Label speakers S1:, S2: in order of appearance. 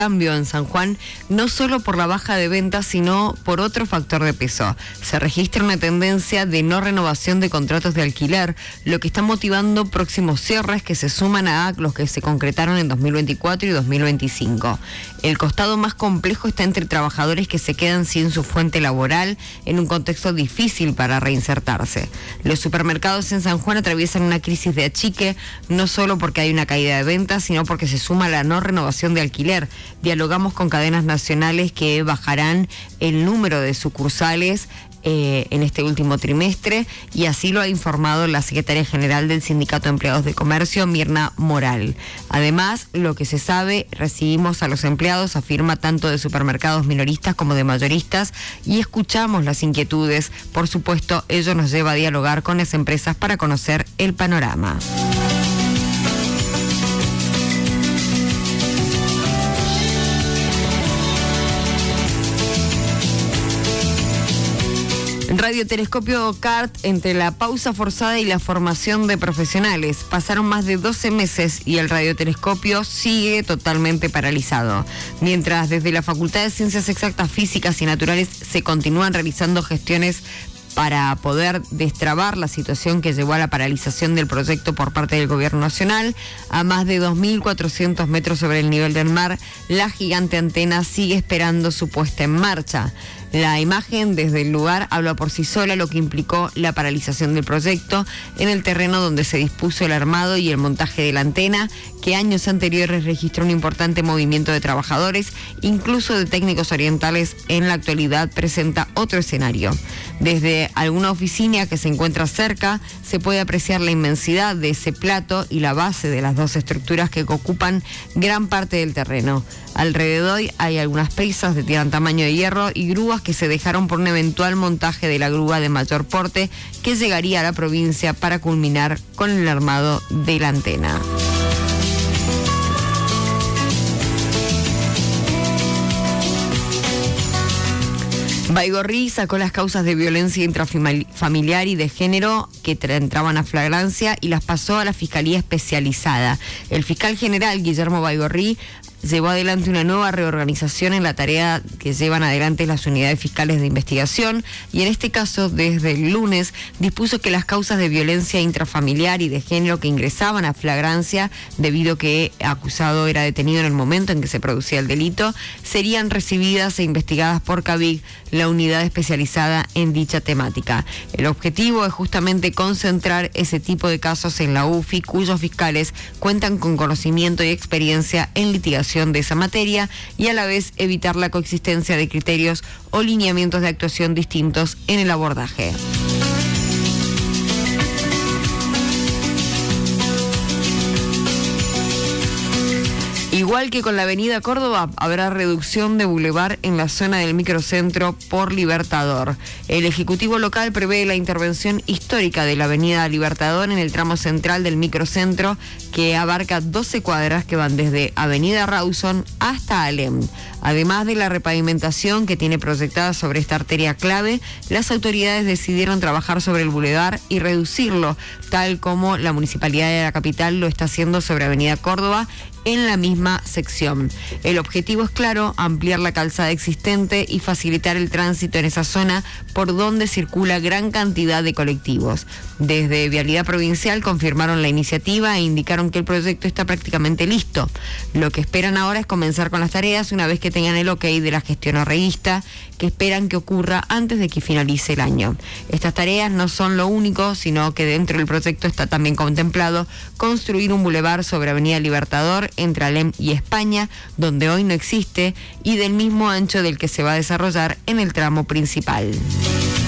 S1: cambio en San Juan, no solo por la baja de ventas, sino por otro factor de peso. Se registra una tendencia de no renovación de contratos de alquiler, lo que está motivando próximos cierres que se suman a los que se concretaron en 2024 y 2025. El costado más complejo está entre trabajadores que se quedan sin su fuente laboral en un contexto difícil para reinsertarse. Los supermercados en San Juan atraviesan una crisis de achique, no solo porque hay una caída de ventas, sino porque se suma la no renovación de alquiler. Dialogamos con cadenas nacionales que bajarán el número de sucursales en este último trimestre, y así lo ha informado la secretaria general del Sindicato de Empleados de Comercio, Mirna Moral. Además, lo que se sabe, recibimos a los empleados, afirma, tanto de supermercados minoristas como de mayoristas, y escuchamos las inquietudes. Por supuesto, ello nos lleva a dialogar con las empresas para conocer el panorama. Radiotelescopio CART, entre la pausa forzada y la formación de profesionales. Pasaron más de 12 meses y el radiotelescopio sigue totalmente paralizado. Mientras desde la Facultad de Ciencias Exactas, Físicas y Naturales se continúan realizando gestiones para poder destrabar la situación que llevó a la paralización del proyecto por parte del Gobierno Nacional, a más de 2.400 metros sobre el nivel del mar, la gigante antena sigue esperando su puesta en marcha. La imagen desde el lugar habla por sí sola, lo que implicó la paralización del proyecto en el terreno donde se dispuso el armado y el montaje de la antena, que años anteriores registró un importante movimiento de trabajadores, incluso de técnicos orientales. En la actualidad presenta otro escenario. Desde alguna oficina que se encuentra cerca se puede apreciar la inmensidad de ese plato y la base de las dos estructuras que ocupan gran parte del terreno. Alrededor hay algunas pesas de gran tamaño de hierro y grúas que se dejaron por un eventual montaje de la grúa de mayor porte que llegaría a la provincia para culminar con el armado de la antena. Baigorri sacó las causas de violencia intrafamiliar y de género que entraban a flagrancia y las pasó a la Fiscalía Especializada. El fiscal general Guillermo Baigorri llevó adelante una nueva reorganización en la tarea que llevan adelante las unidades fiscales de investigación, y en este caso, desde el lunes, dispuso que las causas de violencia intrafamiliar y de género que ingresaban a flagrancia, debido a que el acusado era detenido en el momento en que se producía el delito, serían recibidas e investigadas por CAVIC, la unidad especializada en dicha temática. El objetivo es justamente concentrar ese tipo de casos en la UFI, cuyos fiscales cuentan con conocimiento y experiencia en litigación de esa materia, y a la vez evitar la coexistencia de criterios o lineamientos de actuación distintos en el abordaje. Igual que con la avenida Córdoba, habrá reducción de bulevar en la zona del microcentro por Libertador. El Ejecutivo local prevé la intervención histórica de la avenida Libertador en el tramo central del microcentro, que abarca 12 cuadras que van desde avenida Rawson hasta Alem. Además de la repavimentación que tiene proyectada sobre esta arteria clave, las autoridades decidieron trabajar sobre el bulevar y reducirlo, tal como la Municipalidad de la capital lo está haciendo sobre avenida Córdoba, en la misma sección. El objetivo es claro: ampliar la calzada existente y facilitar el tránsito en esa zona por donde circula gran cantidad de colectivos. Desde Vialidad Provincial confirmaron la iniciativa e indicaron que el proyecto está prácticamente listo. Lo que esperan ahora es comenzar con las tareas una vez que tengan el ok de la gestión arreguista, que esperan que ocurra antes de que finalice el año. Estas tareas no son lo único, sino que dentro del proyecto está también contemplado construir un bulevar sobre avenida Libertador entre Alem y España, donde hoy no existe, y del mismo ancho del que se va a desarrollar en el tramo principal.